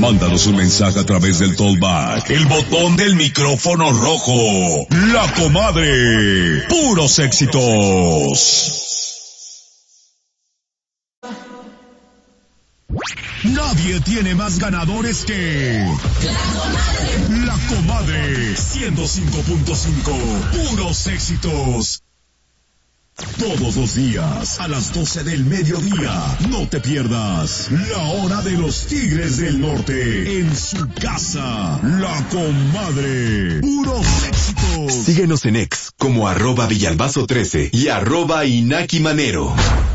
Mándanos un mensaje a través del Talkback, el botón del micrófono rojo. La Comadre. Puros éxitos. Nadie tiene más ganadores que La Comadre 105.5. Puros éxitos. Todos los días a las 12 del mediodía. No te pierdas La Hora de los Tigres del Norte en su casa. La Comadre. Puros éxitos. Síguenos en X como @Villalbazo13 y @Inaki Manero.